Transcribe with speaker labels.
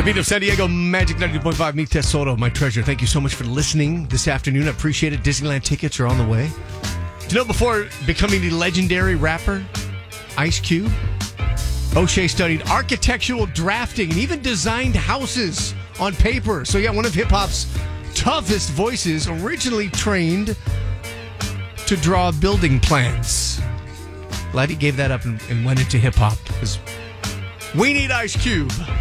Speaker 1: Beat of San Diego, Magic 92.5, Meet Tesoro, my treasure. Thank you so much for listening this afternoon. I appreciate it. Disneyland tickets are on the way. Do you know before becoming the legendary rapper, Ice Cube, O'Shea studied architectural drafting and even designed houses on paper. So yeah, one of hip-hop's toughest voices, originally trained to draw building plans. Glad he gave that up and went into hip-hop because we need Ice Cube.